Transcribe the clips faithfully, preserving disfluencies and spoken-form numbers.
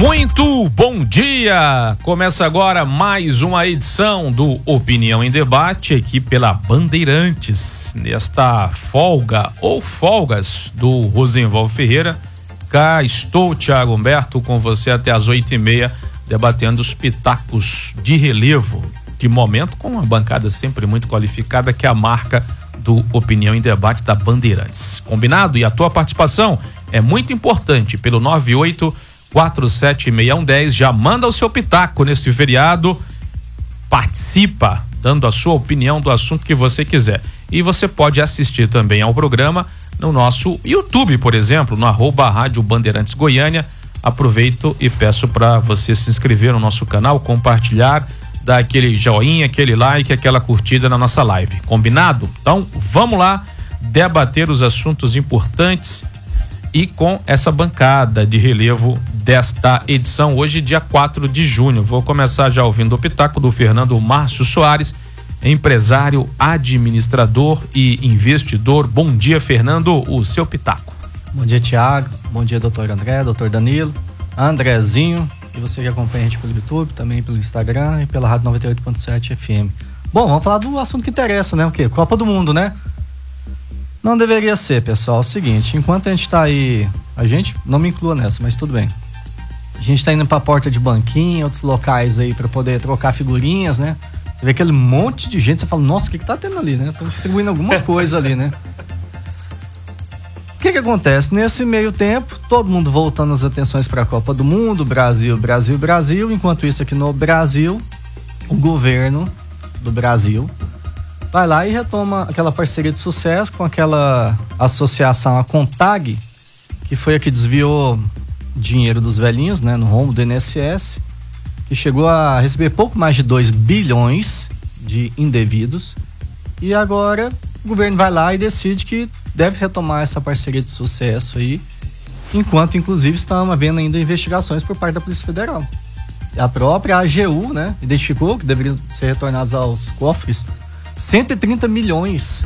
Muito bom dia! Começa agora mais uma edição do Opinião em Debate aqui pela Bandeirantes. Nesta folga ou folgas do Rosenval Ferreira, cá estou, Thiago Humberto, com você até às oito e meia, debatendo os pitacos de relevo. De momento, com uma bancada sempre muito qualificada, que é a marca do Opinião em Debate da Bandeirantes. Combinado? E a tua participação é muito importante pelo nove oito quatro sete seis um um zero. Já manda o seu pitaco nesse feriado, participa dando a sua opinião do assunto que você quiser. E você pode assistir também ao programa no nosso YouTube, por exemplo, no arroba Rádio Bandeirantes Goiânia. Aproveito e peço para você se inscrever no nosso canal, compartilhar, dar aquele joinha, aquele like, aquela curtida na nossa live. Combinado? Então vamos lá debater os assuntos importantes e com essa bancada de relevo desta edição, hoje dia quatro de junho. Vou começar já ouvindo o pitaco do Fernando Márcio Soares, empresário, administrador e investidor. Bom dia, Fernando, o seu pitaco. Bom dia, Thiago. Bom dia, doutor André, doutor Danilo, Andrezinho, e você que acompanha a gente pelo YouTube, também pelo Instagram e pela Rádio noventa e oito ponto sete F M. Bom, vamos falar do assunto que interessa, né? O quê? Copa do Mundo, né? Não deveria ser, pessoal. É o seguinte, enquanto a gente tá aí, a gente, não me inclua nessa, mas tudo bem. A gente tá indo pra porta de banquinho, outros locais aí pra poder trocar figurinhas, né? Você vê aquele monte de gente, você fala, nossa, o que que tá tendo ali, né? Estão distribuindo alguma coisa ali, né? O que que acontece? Nesse meio tempo, todo mundo voltando as atenções pra Copa do Mundo, Brasil, Brasil, Brasil. Enquanto isso, aqui no Brasil, o governo do Brasil vai lá e retoma aquela parceria de sucesso com aquela associação, a Contag, que foi a que desviou dinheiro dos velhinhos, né, no rombo do I N S S, que chegou a receber pouco mais de dois bilhões de indevidos. E agora o governo vai lá e decide que deve retomar essa parceria de sucesso aí, enquanto inclusive estamos havendo ainda investigações por parte da Polícia Federal. A própria A G U, né, identificou que deveriam ser retornados aos cofres cento e trinta milhões.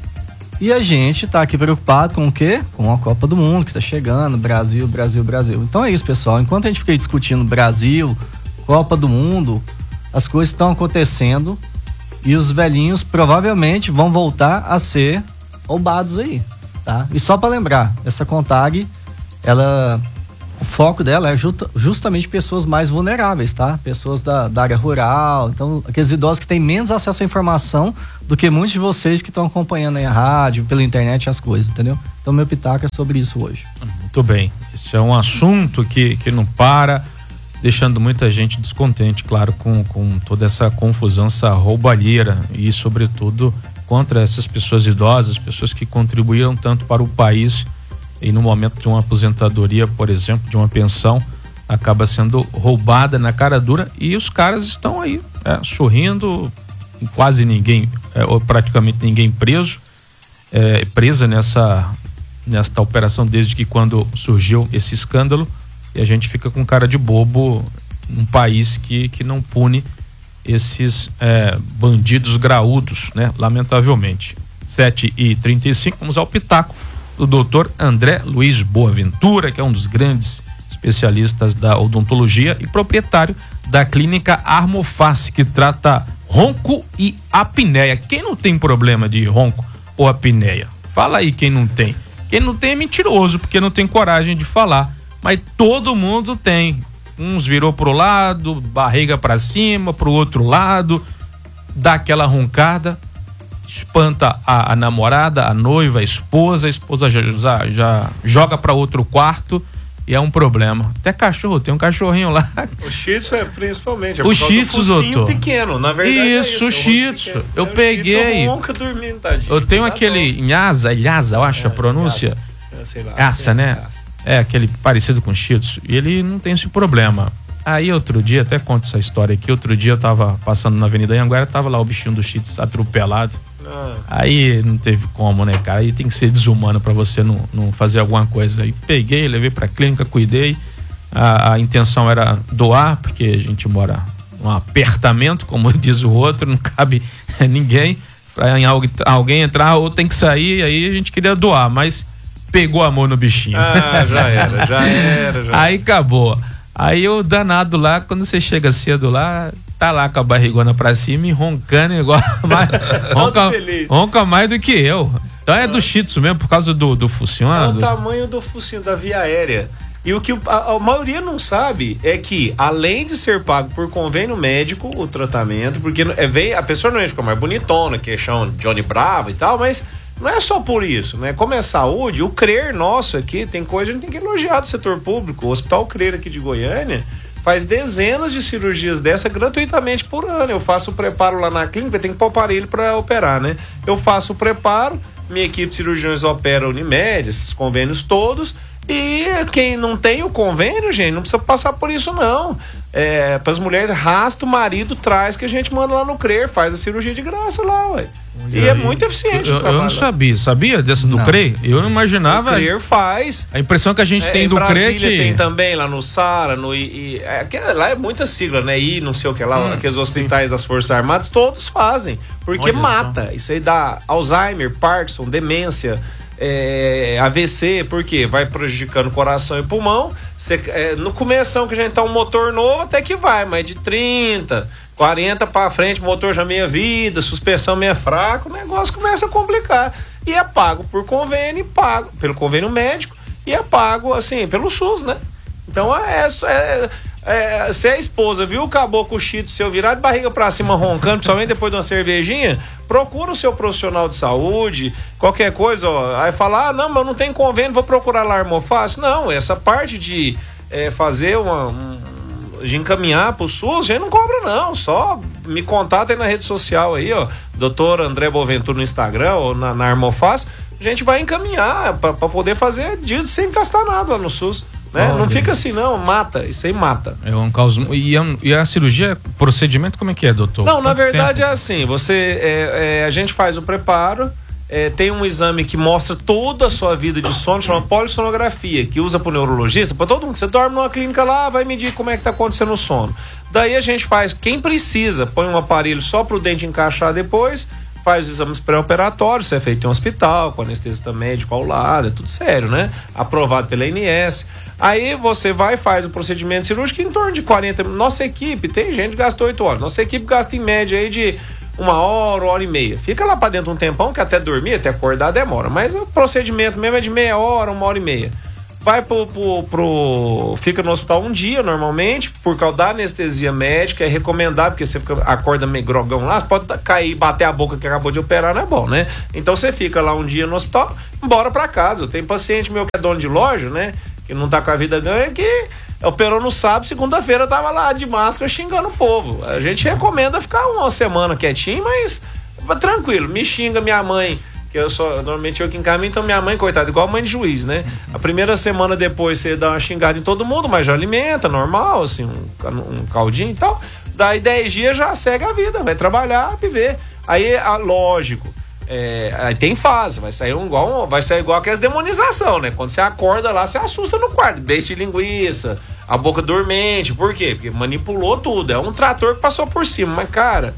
E a gente tá aqui preocupado com o quê? Com a Copa do Mundo que tá chegando, Brasil, Brasil, Brasil. Então é isso, pessoal. Enquanto a gente fica discutindo Brasil, Copa do Mundo, as coisas estão acontecendo e os velhinhos provavelmente vão voltar a ser roubados aí, tá? E só para lembrar, essa Contag, ela... o foco dela é justa, justamente pessoas mais vulneráveis, tá? Pessoas da, da área rural, então aqueles idosos que têm menos acesso à informação do que muitos de vocês que estão acompanhando aí a rádio, pela internet, as coisas, entendeu? Então meu pitaco é sobre isso hoje. Muito bem, esse é um assunto que, que não para, deixando muita gente descontente, claro, com, com toda essa confusão, essa roubalheira e sobretudo contra essas pessoas idosas, pessoas que contribuíram tanto para o país. E no momento de uma aposentadoria, por exemplo, de uma pensão, acaba sendo roubada na cara dura e os caras estão aí é, sorrindo, quase ninguém, é, ou praticamente ninguém preso, é, presa nessa, nesta operação desde que quando surgiu esse escândalo, e a gente fica com cara de bobo num país que, que não pune esses é, bandidos graúdos, né? Lamentavelmente. sete e trinta e cinco, vamos ao pitaco do doutor André Luiz Boaventura, que é um dos grandes especialistas da odontologia e proprietário da clínica Armoface, que trata ronco e apneia. Quem não tem problema de ronco ou apneia? Fala aí quem não tem. Quem não tem é mentiroso, porque não tem coragem de falar. Mas todo mundo tem. Uns virou pro lado, barriga pra cima, pro outro lado, dá aquela roncada, espanta a, a namorada, a noiva, a esposa, a esposa já, já, já joga para outro quarto e é um problema. Até cachorro, tem um cachorrinho lá. O Shih Tzu é principalmente. É o Shih Tzu, doutor. Pequeno, na verdade. Isso, é isso o Shih Tzu. Eu é, peguei. O dormindo, tadinho. Eu tenho aquele Inhasa, Ilhasa, eu acho é, a pronúncia. É, sei lá. Essa, é, né? Essa. É, aquele parecido com Shih Tzu. E ele não tem esse problema. Aí outro dia, até conto essa história aqui, outro dia eu tava passando na Avenida Anhanguera, tava lá o bichinho do Shih Tzu atropelado. Ah. Aí não teve como, né, cara? Aí tem que ser desumano pra você não, não fazer alguma coisa. Aí peguei, levei pra clínica, cuidei. A, a intenção era doar, porque a gente mora num apertamento, como diz o outro, não cabe ninguém. Pra em alguém, alguém entrar ou tem que sair, aí a gente queria doar, mas pegou a mão no bichinho. Ah, já era, já era. Já Aí acabou. Aí o danado lá, quando você chega cedo lá, tá lá com a barrigona pra cima e roncando igual mais, ronca, ronca mais do que eu. Então é do Shih Tzu mesmo, por causa do, do focinho. É o tamanho do focinho da via aérea. E o que a, a maioria não sabe é que, além de ser pago por convênio médico, o tratamento, porque é, vem, a pessoa não fica mais bonitona, queixão Johnny Bravo e tal, mas não é só por isso, né? Como é saúde, o CRER nosso aqui, tem coisa que a gente tem que elogiar do setor público. O Hospital CRER aqui de Goiânia faz dezenas de cirurgias dessa gratuitamente por ano. Eu faço o preparo lá na clínica, tem que pôr o aparelho para operar, né? Eu faço o preparo, minha equipe de cirurgiões opera Unimed, esses convênios todos. E quem não tem o convênio, gente, não precisa passar por isso, não. É, para as mulheres, rasta o marido, traz que a gente manda lá no CRER, faz a cirurgia de graça lá, ué. E, e é muito eficiente eu, o trabalho. Eu não sabia, sabia dessa do CRER? Eu não imaginava. O CRER faz. A impressão que a gente é, tem do CRER é que... tem também lá no Sara, no I, I, é, lá é muita sigla, né? I, não sei o que lá, hum, aqueles hospitais sim. das Forças Armadas, todos fazem. Porque Olha mata. Só. Isso aí dá Alzheimer, Parkinson, demência. É, A V C, porque vai prejudicando o coração e pulmão. Cê, é, no começo que a gente tá um motor novo, até que vai, mas de trinta, quarenta pra frente, motor já meia vida, suspensão meia fraca, o negócio começa a complicar. E é pago por convênio, pago pelo convênio médico, e é pago assim pelo SUS, né? Então é, é, é se a esposa viu o caboclo Shih Tzu seu virar de barriga pra cima roncando, principalmente depois de uma cervejinha, procura o seu profissional de saúde, qualquer coisa, ó, aí fala, ah, não, mas eu não tenho convênio, vou procurar lá Armofácil. Não, essa parte de é, fazer uma, um, de encaminhar pro SUS, a gente não cobra não, só me contata aí na rede social aí, ó, doutor André Boaventura no Instagram ou na, na Armofácil, a gente vai encaminhar pra, pra poder fazer disso sem gastar nada lá no SUS. Né? Não fica assim, não, mata, isso aí mata. É um caos. E a, e a cirurgia, procedimento, como é que é, doutor? Não, Quanto na verdade tempo? é assim, você, é, é, a gente faz o preparo, é, tem um exame que mostra toda a sua vida de sono, chama polissonografia, que usa pro neurologista, para todo mundo, você dorme numa clínica lá, vai medir como é que tá acontecendo o sono. Daí a gente faz, quem precisa, põe um aparelho só pro dente encaixar depois, faz os exames pré-operatórios, isso é feito em um hospital, com anestesista médico ao lado, é tudo sério, né? Aprovado pela A N S. Aí você vai e faz o procedimento cirúrgico em torno de quarenta minutos. Nossa equipe, tem gente que gastou oito horas. Nossa equipe gasta em média aí de uma hora, uma hora e meia. Fica lá pra dentro um tempão, que até dormir, até acordar demora. Mas o procedimento mesmo é de meia hora, uma hora e meia. Vai pro, pro, pro... Fica no hospital um dia, normalmente, por causa da anestesia médica, é recomendável, porque você fica, acorda meio grogão lá, você pode cair, bater a boca que acabou de operar, não é bom, né? Então você fica lá um dia no hospital, embora pra casa. Eu tenho paciente meu que é dono de loja, né? Que não tá com a vida ganha, que operou no sábado, segunda-feira tava lá de máscara xingando o povo. A gente recomenda ficar uma semana quietinho, mas tranquilo, me xinga minha mãe, que eu sou, normalmente eu que encaminho, então minha mãe, coitada, igual mãe de juiz, né? A primeira semana depois você dá uma xingada em todo mundo, mas já alimenta, normal, assim, um, um caldinho e tal. Daí dez dias já segue a vida, vai trabalhar, viver. Aí, a, lógico, é, aí tem fase, vai sair um, igual, vai sair igual aquelas demonização, né? Quando você acorda lá, você assusta no quarto, beijo de linguiça, a boca dormente, por quê? Porque manipulou tudo, é um trator que passou por cima, mas cara,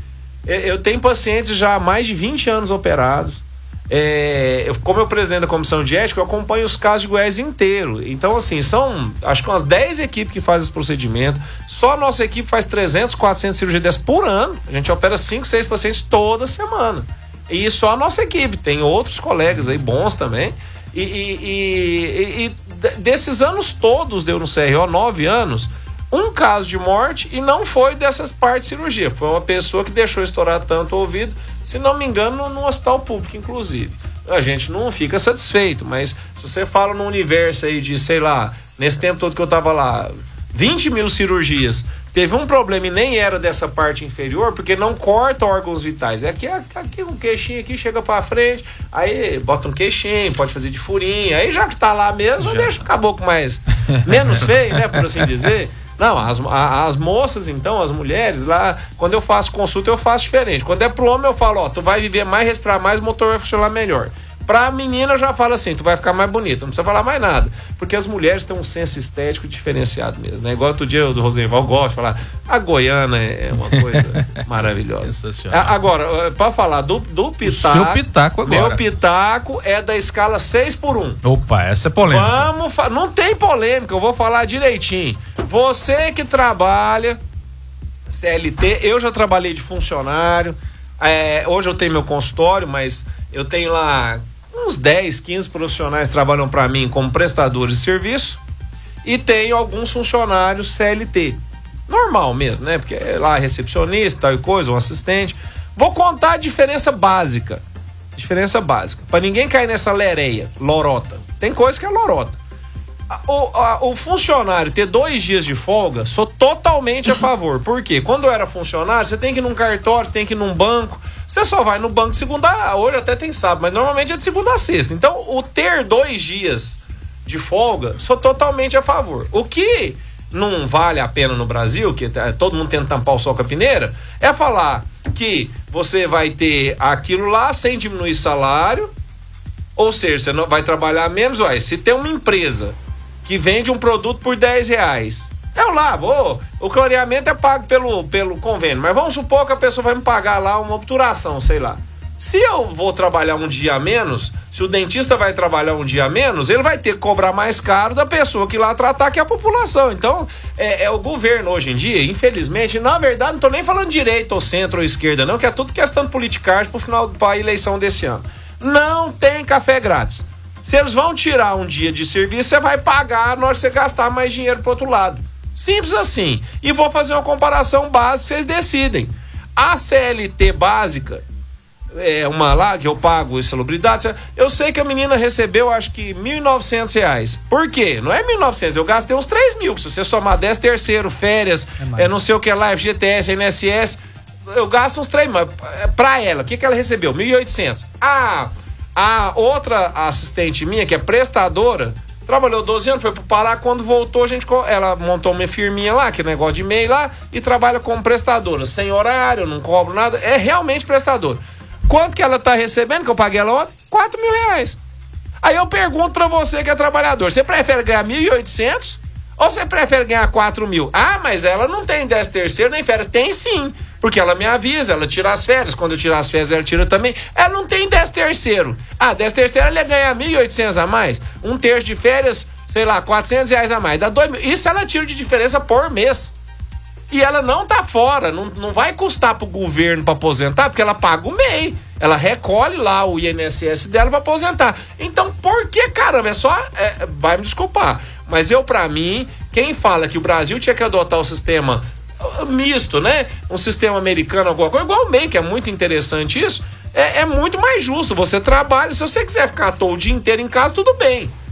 eu tenho pacientes já há mais de vinte anos operados. É, eu, como eu presidente da comissão de ética, eu acompanho os casos de Goiás inteiro. Então, assim, são acho que umas dez equipes que fazem esse procedimento. Só a nossa equipe faz trezentas, quatrocentas cirurgias dessas por ano. A gente opera cinco, seis pacientes toda semana. E só a nossa equipe. Tem outros colegas aí bons também. E, e, e, e desses anos todos, deu no C R O, nove anos, um caso de morte, e não foi dessas partes de cirurgia. Foi uma pessoa que deixou estourar tanto o ouvido, se não me engano, no hospital público, inclusive. A gente não fica satisfeito, mas se você fala num universo aí de, sei lá, nesse tempo todo que eu tava lá, vinte mil cirurgias, teve um problema e nem era dessa parte inferior, porque não corta órgãos vitais. É aqui, aqui um queixinho aqui, chega pra frente, aí bota um queixinho, pode fazer de furinho, aí já que tá lá mesmo, já deixa o caboclo mais, menos feio, né, por assim dizer. Não, as, a, as moças, então, as mulheres, lá, quando eu faço consulta, eu faço diferente. Quando é pro homem, eu falo, ó, tu vai viver mais, respirar mais, o motor vai funcionar melhor. Pra menina eu já falo assim, tu vai ficar mais bonita, não precisa falar mais nada. Porque as mulheres têm um senso estético diferenciado mesmo, né? Igual outro dia o do Rosenval gosta de falar, a goiana é uma coisa maravilhosa. Sensacional. Agora, pra falar do, do pitaco... O seu pitaco agora. Meu pitaco é da escala seis por um. Opa, essa é polêmica. Vamos, fa- não tem polêmica, eu vou falar direitinho. Você que trabalha C L T, eu já trabalhei de funcionário, é, hoje eu tenho meu consultório, mas eu tenho lá uns dez, quinze profissionais que trabalham para mim como prestadores de serviço e tenho alguns funcionários C L T. Normal mesmo, né? Porque lá é recepcionista, tal e coisa, um assistente. Vou contar a diferença básica. Diferença básica. Para ninguém cair nessa lereia, lorota. Tem coisa que é lorota. O, a, o funcionário ter dois dias de folga, sou totalmente a favor. Por quê? Quando eu era funcionário, você tem que ir num cartório, tem que ir num banco. Você só vai no banco segunda, hoje até tem sábado, mas normalmente é de segunda a sexta. Então, o ter dois dias de folga, sou totalmente a favor. O que não vale a pena no Brasil, que todo mundo tenta tampar o sol com a peneira, é falar que você vai ter aquilo lá sem diminuir salário, ou seja, você não vai trabalhar menos. Ué, se tem uma empresa que vende um produto por dez reais, eu lá, vou, o clareamento é pago pelo, pelo convênio, mas vamos supor que a pessoa vai me pagar lá uma obturação, sei lá. Se eu vou trabalhar um dia a menos, se o dentista vai trabalhar um dia a menos, ele vai ter que cobrar mais caro da pessoa que lá tratar, que é a população. Então, é, é o governo hoje em dia, infelizmente, na verdade, não tô nem falando direita ou centro ou esquerda, não, que é tudo questão de politicagem pro final, pra eleição desse ano. Não tem café grátis. Se eles vão tirar um dia de serviço, você vai pagar na hora que você gastar mais dinheiro pro outro lado. Simples assim. E vou fazer uma comparação básica, vocês decidem. A C L T básica, é uma lá que eu pago insalubridade, eu sei que a menina recebeu acho que mil e novecentos reais. Por quê? Não é mil e novecentos, eu gastei uns três mil. Se você somar dez terceiro, férias, é, é não sei o que lá, F G T S, I N S S, eu gasto uns três mil. Pra ela, o que, que ela recebeu? mil e oitocentos. Ah, a outra assistente minha, que é prestadora, trabalhou doze anos, foi pro Pará, quando voltou, a gente, ela montou uma firminha lá, que é negócio de e-mail lá, e trabalha como prestadora, sem horário, não cobro nada, é realmente prestadora. Quanto que ela tá recebendo, que eu paguei ela ontem? quatro mil reais. Aí eu pergunto pra você que é trabalhador, você prefere ganhar mil e oitocentos ou você prefere ganhar quatro mil? Ah, mas ela não tem décimo terceiro nem férias. Tem sim, porque ela me avisa, ela tira as férias, quando eu tirar as férias ela tira também. Ela não tem décimo terceiro. Ah, décimo terceiro ela ia ganhar mil e oitocentos a mais, um terço de férias, sei lá, quatrocentos reais a mais, dá dois mil. Isso ela tira de diferença por mês. E ela não tá fora, não, não vai custar pro governo pra aposentar, porque ela paga o M E I. Ela recolhe lá o I N S S dela pra aposentar. Então, por que, caramba? É só... É, vai me desculpar. Mas eu, pra mim, quem fala que o Brasil tinha que adotar o sistema misto, né? Um sistema americano, alguma coisa, igual o M E I, que é muito interessante isso, é, é muito mais justo. Você trabalha, se você quiser ficar à toa o dia inteiro em casa, tudo bem.